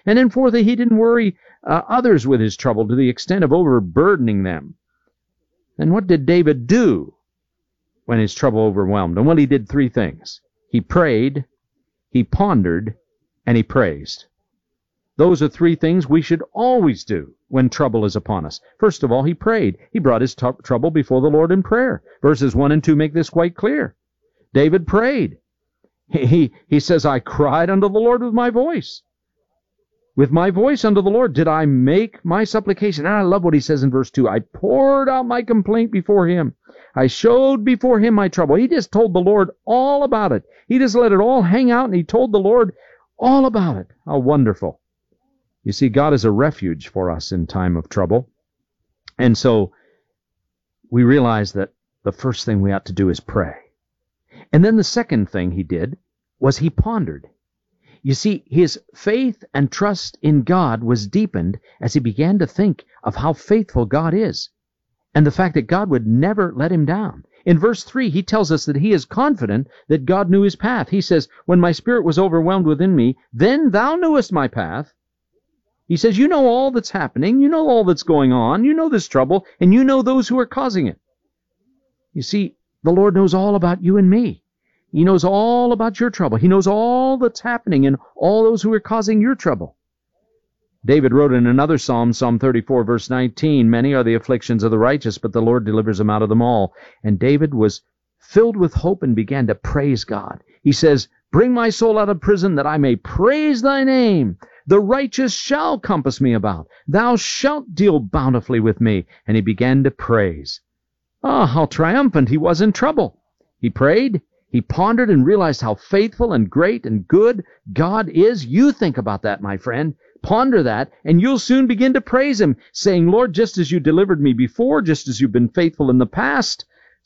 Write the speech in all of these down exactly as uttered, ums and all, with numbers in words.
And then fourthly, he didn't worry uh, others with his trouble to the extent of overburdening them. And what did David do when his trouble overwhelmed him? Well, he did three things. He prayed, he pondered, and he praised. Those are three things we should always do when trouble is upon us. First of all, he prayed. He brought his t- trouble before the Lord in prayer. Verses one and two make this quite clear. David prayed. He, he, he says, I cried unto the Lord with my voice. With my voice unto the Lord did I make my supplication. And I love what he says in verse two. I poured out my complaint before him. I showed before him my trouble. He just told the Lord all about it. He just let it all hang out, and he told the Lord all about it. How wonderful. You see, God is a refuge for us in time of trouble. And so we realize that the first thing we ought to do is pray. And then the second thing he did was he pondered. You see, his faith and trust in God was deepened as he began to think of how faithful God is, and the fact that God would never let him down. In verse three, he tells us that he is confident that God knew his path. He says, when my spirit was overwhelmed within me, then thou knewest my path. He says, you know all that's happening, you know all that's going on, you know this trouble, and you know those who are causing it. You see, the Lord knows all about you and me. He knows all about your trouble. He knows all that's happening and all those who are causing your trouble. David wrote in another psalm, Psalm thirty-four, verse nineteen, many are the afflictions of the righteous, but the Lord delivers them out of them all. And David was filled with hope and began to praise God. He says, bring my soul out of prison that I may praise thy name. The righteous shall compass me about. Thou shalt deal bountifully with me. And he began to praise. Ah, how triumphant he was in trouble. He prayed, he pondered, and realized how faithful and great and good God is. You think about that, my friend. Ponder that, and you'll soon begin to praise him, saying, Lord, just as you delivered me before, just as you've been faithful in the past,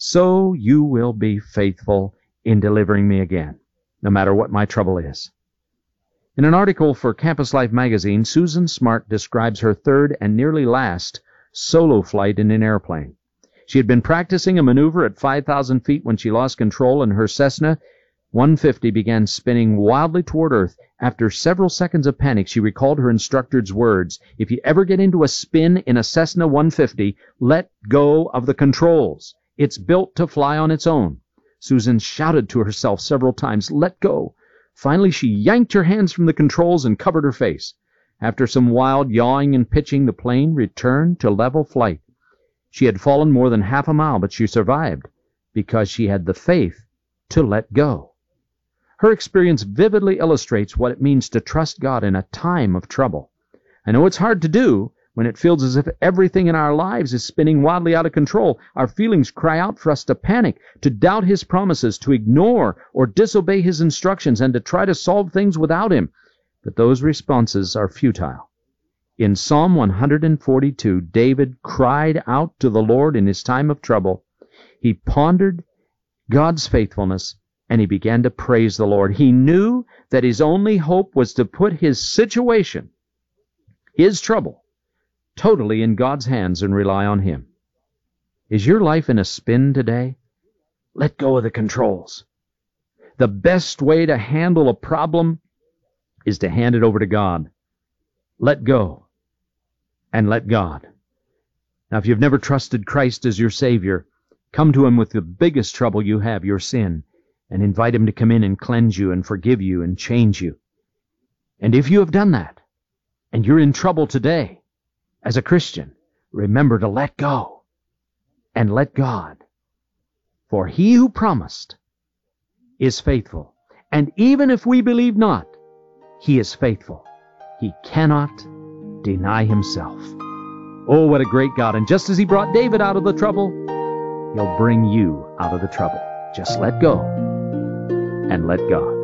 so you will be faithful in delivering me again, no matter what my trouble is. In an article for Campus Life magazine, Susan Smart describes her third and nearly last solo flight in an airplane. She had been practicing a maneuver at five thousand feet when she lost control, and her Cessna one fifty began spinning wildly toward Earth. After several seconds of panic, she recalled her instructor's words, if you ever get into a spin in a Cessna one fifty, let go of the controls. It's built to fly on its own. Susan shouted to herself several times, let go. Finally, she yanked her hands from the controls and covered her face. After some wild yawing and pitching, the plane returned to level flight. She had fallen more than half a mile, but she survived because she had the faith to let go. Her experience vividly illustrates what it means to trust God in a time of trouble. I know it's hard to do when it feels as if everything in our lives is spinning wildly out of control. Our feelings cry out for us to panic, to doubt his promises, to ignore or disobey his instructions, and to try to solve things without him. But those responses are futile. In Psalm one forty-two, David cried out to the Lord in his time of trouble. He pondered God's faithfulness, and he began to praise the Lord. He knew that his only hope was to put his situation, his trouble, totally in God's hands and rely on him. Is your life in a spin today? Let go of the controls. The best way to handle a problem is to hand it over to God. Let go and let God. Now, if you've never trusted Christ as your Savior, come to him with the biggest trouble you have, your sin, and invite him to come in and cleanse you and forgive you and change you. And if you have done that, and you're in trouble today, as a Christian, remember to let go and let God. For he who promised is faithful. And even if we believe not, he is faithful. He cannot deny himself. Oh, what a great God. And just as he brought David out of the trouble, he'll bring you out of the trouble. Just let go and let God.